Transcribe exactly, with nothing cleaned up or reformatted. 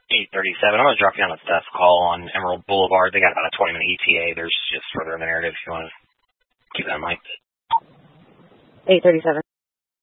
eight thirty-seven. I'm going to drop you on a desk call on Emerald Boulevard. They got about a twenty minute E T A. There's just further in the narrative if you want to keep that in mind. eight thirty-seven.